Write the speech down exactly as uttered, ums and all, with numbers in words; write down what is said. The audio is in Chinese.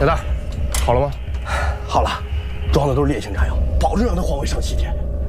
大，好了吗？ 好了，装的都是烈性炸药，保证让他换回上西天。